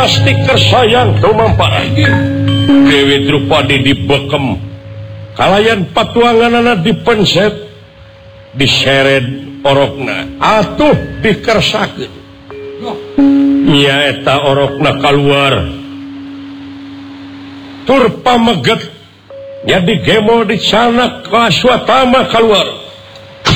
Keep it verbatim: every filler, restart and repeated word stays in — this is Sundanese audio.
pasti kersayang tumampara Dewi Drupadi dibekem kalayan patuangan anak dipenset diseret orokna atuh dikersakeun nyaeta orokna keluar tur pameget nya digemo di sana ka Aswatama keluar